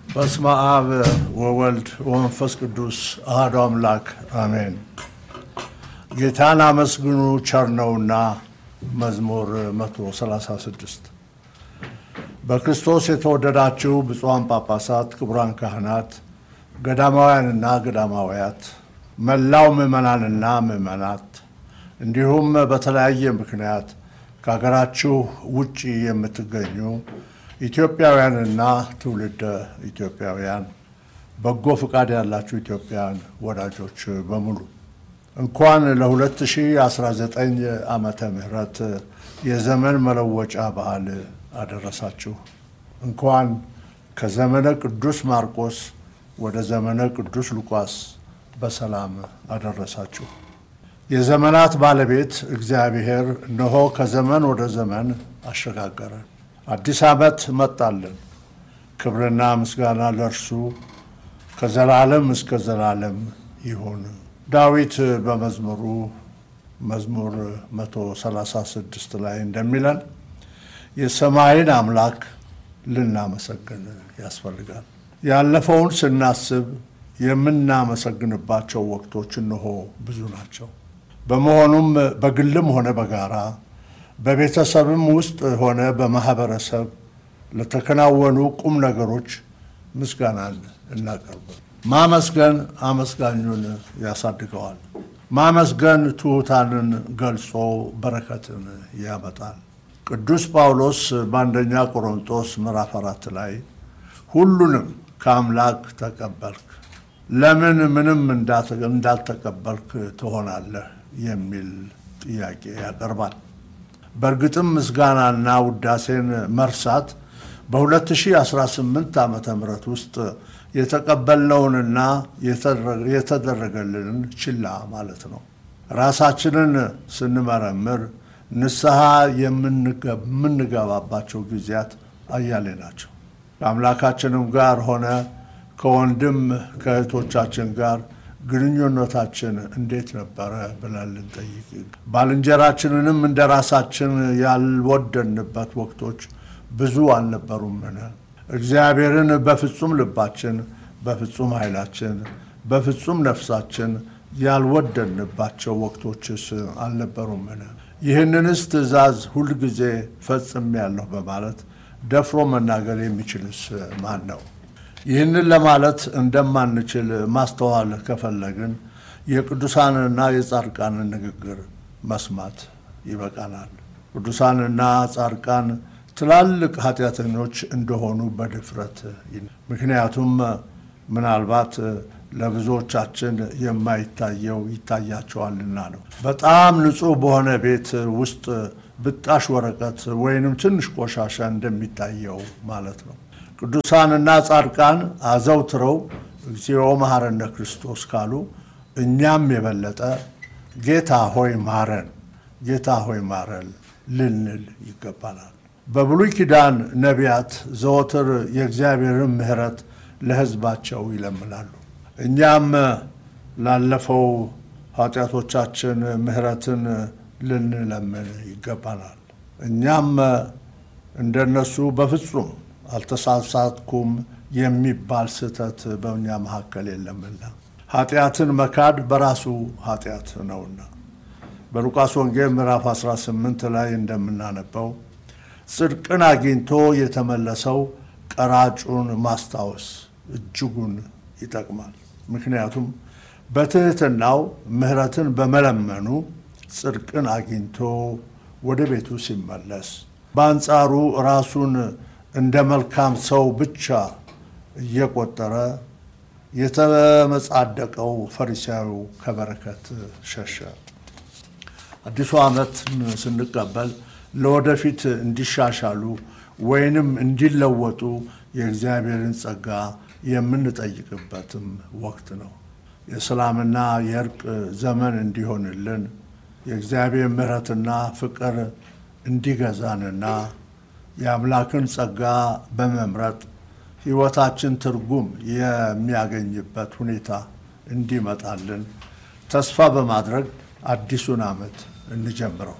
በስመ አብ ወወልድ ወመንፈስ ቅዱስ አሐዱ አምላክ አሜን። ጌታን አመስግኑ ቸር ነውና መዝሙር 136 በክርስቶስ የተወደዳችሁ ብፁዓን ጳጳሳት፣ ክቡራን ካህናት፣ ገዳማውያንና ገዳማውያት፣ መላው ምዕመናንና ምዕመናት እንዲሁም በተለያየ ምክንያት ከሀገራችሁ ውጪ የምትገኙ ኢትዮጵያውያንና ትውልደ ኢትዮጵያውያን በጎ ፍቃድ ያላችሁ ኢትዮጵያውያን ወዳጆች በሙሉ እንኳን ለ2019 ዓመተ ምህረት የዘመን መለወጫ በዓል አደረሳችሁ። እንኳን ከዘመነ ቅዱስ ማርቆስ ወደ ዘመነ ቅዱስ ሉቃስ በሰላም አደረሳችሁ። የዘመናት ባለቤት እግዚአብሔር እነሆ ከዘመን ወደ ዘመን አሸጋገረን። አዲስ ዓመት መጣልን። ክብርና ምስጋና ለእርሱ ከዘላለም እስከ ዘላለም ይሁን። ዳዊት በመዝሙሩ መዝሙር 136 ላይ እንደሚለን የሰማይን አምላክ ልናመሰግን ያስፈልጋል። ያለፈውን ስናስብ የምናመሰግንባቸው ወቅቶች እነሆ ብዙ ናቸው። በመሆኑም በግልም ሆነ በጋራ በቤተሰብም ውስጥ ሆነ በማህበረሰብ ለተከናወኑ ቁም ነገሮች ምስጋናን እናቀርብ። ማመስገን አመስጋኙን ያሳድገዋል። ማመስገን ትሑታንን ገልጾ በረከትን ያመጣል። ቅዱስ ጳውሎስ በአንደኛ ቆሮንቶስ ምዕራፍ 4 ላይ ሁሉንም ከአምላክ ተቀበልክ፣ ለምን ምንም እንዳልተቀበልክ ትሆናለህ የሚል ጥያቄ ያቀርባል። በእርግጥም ምስጋናና ውዳሴን መርሳት በ2018 ዓመተ ምህረት ውስጥ የተቀበልነውንና የተደረገልንን ችላ ማለት ነው። ራሳችንን ስንመረምር ንስሐ የምንገባባቸው ጊዜያት አያሌ ናቸው። ከአምላካችንም ጋር ሆነ ከወንድም ከእህቶቻችን ጋር ግንኙነታችን እንዴት ነበረ ብለን ልንጠይቅ፣ ባልንጀራችንንም እንደ ራሳችን ያልወደንበት ወቅቶች ብዙ አልነበሩምን? እግዚአብሔርን በፍጹም ልባችን፣ በፍጹም ኃይላችን፣ በፍጹም ነፍሳችን ያልወደንባቸው ወቅቶችስ አልነበሩምን? ይህንንስ ትእዛዝ ሁልጊዜ ፈጽሜያለሁ በማለት ደፍሮ መናገር የሚችልስ ማን ነው? ይህንን ለማለት እንደማንችል ማስተዋል ከፈለግን የቅዱሳንና የጻድቃንን ንግግር መስማት ይበቃናል። ቅዱሳንና ጻድቃን ትላልቅ ኃጢአተኞች እንደሆኑ በድፍረት ምክንያቱም ምናልባት ለብዙዎቻችን የማይታየው ይታያቸዋልና ነው። በጣም ንጹህ በሆነ ቤት ውስጥ ብጣሽ ወረቀት ወይንም ትንሽ ቆሻሻ እንደሚታየው ማለት ነው። ቅዱሳንና ጻድቃን አዘውትረው እግዚኦ መሐረነ ክርስቶስ ካሉ እኛም የበለጠ ጌታ ሆይ ማረን፣ ጌታ ሆይ ማረን ልንል ይገባናል። በብሉይ ኪዳን ነቢያት ዘወትር የእግዚአብሔርን ምሕረት ለሕዝባቸው ይለምናሉ። እኛም ላለፈው ኃጢአቶቻችን ምሕረትን ልንለምን ይገባናል። እኛም እንደነሱ በፍጹም አልተሳሳትኩም የሚባል ስህተት በእኛ መካከል የለምና ኃጢአትን መካድ በራሱ ኃጢአት ነውና። በሉቃስ ወንጌል ምዕራፍ 18 ላይ እንደምናነበው ጽድቅን አግኝቶ የተመለሰው ቀራጩን ማስታወስ እጅጉን ይጠቅማል። ምክንያቱም በትህትናው ምሕረትን በመለመኑ ጽድቅን አግኝቶ ወደ ቤቱ ሲመለስ፣ በአንጻሩ ራሱን እንደ መልካም ሰው ብቻ እየቆጠረ የተመጻደቀው ፈሪሳዊው ከበረከት ሸሸ። አዲሱ ዓመትን ስንቀበል ለወደፊት እንዲሻሻሉ ወይንም እንዲለወጡ የእግዚአብሔርን ጸጋ የምንጠይቅበትም ወቅት ነው። የሰላምና የእርቅ ዘመን እንዲሆንልን የእግዚአብሔር ምሕረትና ፍቅር እንዲገዛንና የአምላክን ጸጋ በመምረጥ ሕይወታችን ትርጉም የሚያገኝበት ሁኔታ እንዲመጣልን ተስፋ በማድረግ አዲሱን ዓመት እንጀምረው።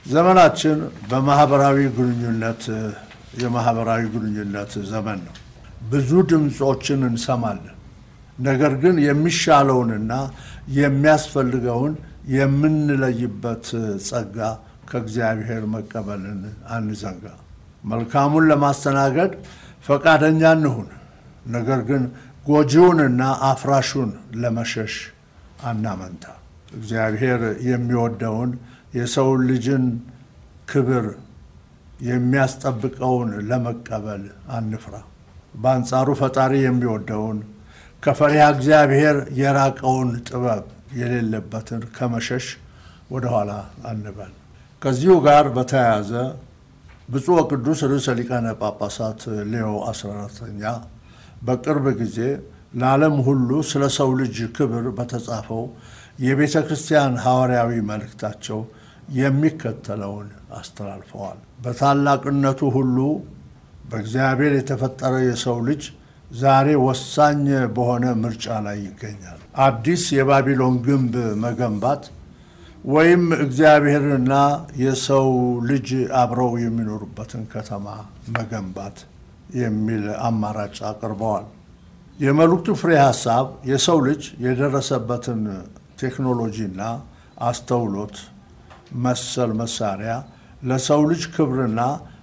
ዘመናችን የማህበራዊ ግንኙነት ዘመን ነው። ብዙ ድምጾችን እንሰማለን። ነገር ግን የሚሻለውንና የሚያስፈልገውን የምንለይበት ጸጋ ከእግዚአብሔር መቀበልን አንዘንጋ። መልካሙን ለማስተናገድ ፈቃደኛ እንሁን። ነገር ግን ጎጂውንና አፍራሹን ለመሸሽ አናመንታ። እግዚአብሔር የሚወደውን የሰው ልጅን ክብር የሚያስጠብቀውን ለመቀበል አንፍራ። በአንጻሩ ፈጣሪ የሚወደውን ከፈሪሃ እግዚአብሔር የራቀውን ጥበብ የሌለበትን ከመሸሽ ወደ ኋላ አንበል። ከዚሁ ጋር በተያያዘ ብፁዕ ወቅዱስ ርዕሰ ሊቃነ ጳጳሳት ሌዮ 14ኛ በቅርብ ጊዜ ለዓለም ሁሉ ስለ ሰው ልጅ ክብር በተጻፈው የቤተ ክርስቲያን ሐዋርያዊ መልእክታቸው የሚከተለውን አስተላልፈዋል። በታላቅነቱ ሁሉ በእግዚአብሔር የተፈጠረ የሰው ልጅ ዛሬ ወሳኝ በሆነ ምርጫ ላይ ይገኛል። አዲስ የባቢሎን ግንብ መገንባት ወይም እግዚአብሔርና የሰው ልጅ አብረው የሚኖሩበትን ከተማ መገንባት የሚል አማራጭ አቅርበዋል። የመልእክቱ ፍሬ ሐሳብ የሰው ልጅ የደረሰበትን ቴክኖሎጂና አስተውሎት መሰል መሳሪያ ለሰው ልጅ ክብርና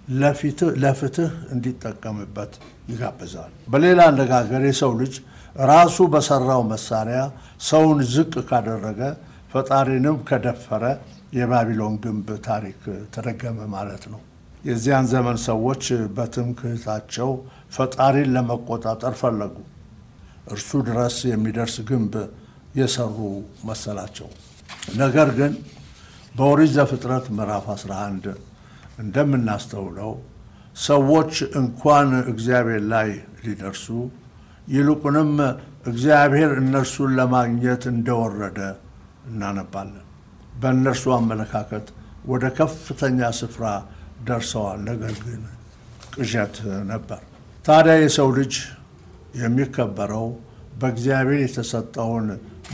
ለፍትህ እንዲጠቀምበት ይጋብዛል። በሌላ አነጋገር የሰው ልጅ ራሱ በሰራው መሳሪያ ሰውን ዝቅ ካደረገ ፈጣሪንም ከደፈረ የባቢሎን ግንብ ታሪክ ተደገመ ማለት ነው። የዚያን ዘመን ሰዎች በትምክህታቸው ፈጣሪን ለመቆጣጠር ፈለጉ። እርሱ ድረስ የሚደርስ ግንብ የሰሩ መሰላቸው። ነገር ግን በኦሪት ዘፍጥረት ምዕራፍ 11 እንደምናስተውለው ሰዎች እንኳን እግዚአብሔር ላይ ሊደርሱ ይልቁንም እግዚአብሔር እነርሱን ለማግኘት እንደወረደ እናነባለን። በእነርሱ አመለካከት ወደ ከፍተኛ ስፍራ ደርሰዋል። ነገር ግን ቅዠት ነበር። ታዲያ የሰው ልጅ የሚከበረው በእግዚአብሔር የተሰጠውን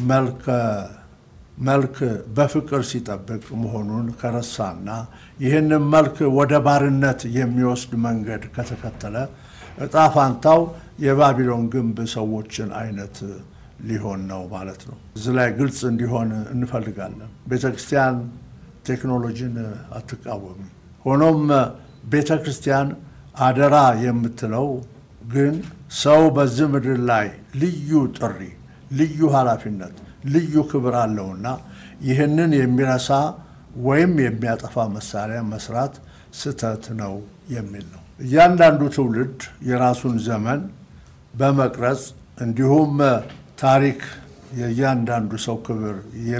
መልክ በፍቅር ሲጠብቅ መሆኑን ከረሳና ይህንን መልክ ወደ ባርነት የሚወስድ መንገድ ከተከተለ ዕጣ ፋንታው የባቢሎን ግንብ ሰዎችን አይነት ሊሆን ነው ማለት ነው። እዚህ ላይ ግልጽ እንዲሆን እንፈልጋለን። ቤተክርስቲያን ቴክኖሎጂን አትቃወምም። ሆኖም ቤተክርስቲያን አደራ የምትለው ግን ሰው በዚህ ምድር ላይ ልዩ ጥሪ፣ ልዩ ኃላፊነት፣ ልዩ ክብር አለውና ይህንን የሚረሳ ወይም የሚያጠፋ መሳሪያ መስራት ስህተት ነው የሚል ነው። እያንዳንዱ ትውልድ የራሱን ዘመን በመቅረጽ እንዲሁም ታሪክ የእያንዳንዱ ሰው ክብር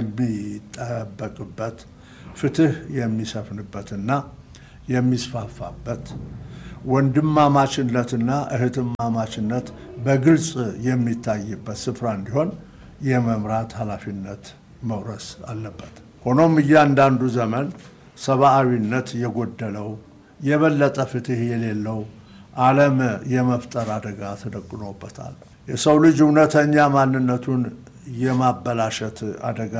የሚጠበቅበት፣ ፍትህ የሚሰፍንበትና የሚስፋፋበት፣ ወንድማማችነትና እህትማማችነት በግልጽ የሚታይበት ስፍራ እንዲሆን የመምራት ኃላፊነት መውረስ አለበት። ሆኖም እያንዳንዱ ዘመን ሰብአዊነት የጎደለው የበለጠ ፍትህ የሌለው ዓለም የመፍጠር አደጋ ተደቅኖበታል። የሰው ልጅ እውነተኛ ማንነቱን የማበላሸት አደጋ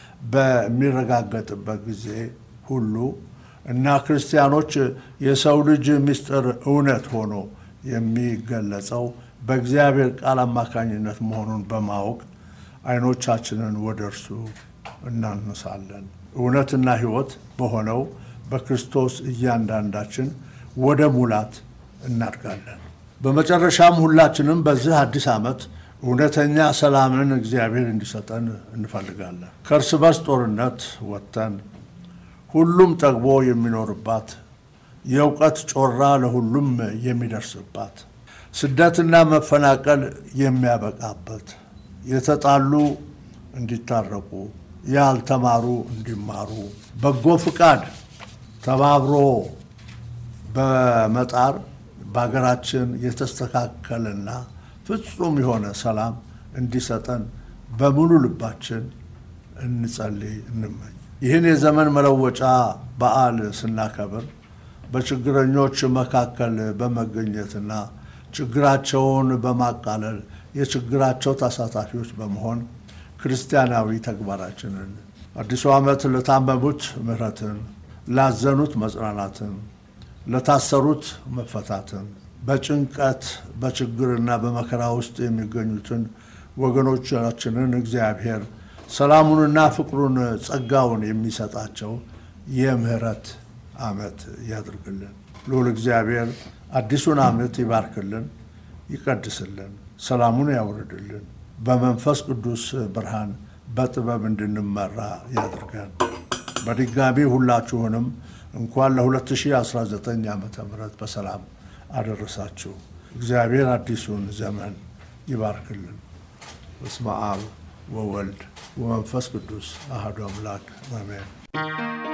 በሚረጋገጥበት ጊዜ ሁሉ እና ክርስቲያኖች የሰው ልጅ ምስጢር እውነት ሆኖ የሚገለጸው በእግዚአብሔር ቃል አማካኝነት መሆኑን በማወቅ አይኖቻችንን ወደ እርሱ እናነሳለን። እውነትና ሕይወት በሆነው በክርስቶስ እያንዳንዳችን ወደ ሙላት እናድጋለን። በመጨረሻም ሁላችንም በዚህ አዲስ ዓመት እውነተኛ ሰላምን እግዚአብሔር እንዲሰጠን እንፈልጋለን። ከእርስ በርስ ጦርነት ወጥተን ሁሉም ጠግቦ የሚኖርባት፣ የእውቀት ጮራ ለሁሉም የሚደርስባት፣ ስደትና መፈናቀል የሚያበቃበት፣ የተጣሉ እንዲታረቁ፣ ያልተማሩ እንዲማሩ፣ በጎ ፍቃድ ተባብሮ በመጣር በሀገራችን የተስተካከለና ፍጹም የሆነ ሰላም እንዲሰጠን በሙሉ ልባችን እንጸልይ፣ እንመኝ። ይህን የዘመን መለወጫ በዓል ስናከብር በችግረኞች መካከል በመገኘትና ችግራቸውን በማቃለል የችግራቸው ተሳታፊዎች በመሆን ክርስቲያናዊ ተግባራችንን አዲሱ ዓመት ለታመሙት ምሕረትን፣ ላዘኑት መጽናናትን፣ ለታሰሩት መፈታትን፣ በጭንቀት በችግርና በመከራ ውስጥ የሚገኙትን ወገኖቻችንን እግዚአብሔር ሰላሙንና ፍቅሩን ጸጋውን የሚሰጣቸው የምህረት ዓመት ያድርግልን። ልዑል እግዚአብሔር አዲሱን ዓመት ይባርክልን፣ ይቀድስልን፣ ሰላሙን ያውርድልን፣ በመንፈስ ቅዱስ ብርሃን በጥበብ እንድንመራ ያድርገን። በድጋሚ ሁላችሁንም እንኳን ለ2019 ዓመተ ምህረት በሰላም አደረሳችሁ። እግዚአብሔር አዲሱን ዘመን ይባርክልን። በስመ አብ ወወልድ ወመንፈስ ቅዱስ አሐዱ አምላክ አሜን።